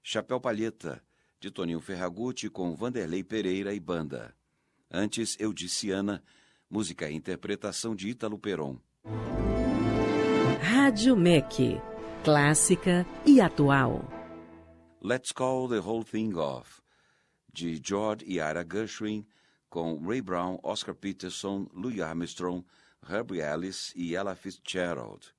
Chapéu Palheta, de Toninho Ferragutti com Vanderlei Pereira e banda. Antes, Eudiciana, música e interpretação de Ítalo Peron. Rádio MEC, clássica e atual. Let's Call the Whole Thing Off, de George e Ira Gershwin, com Ray Brown, Oscar Peterson, Louis Armstrong, Herbie Ellis e Ella Fitzgerald.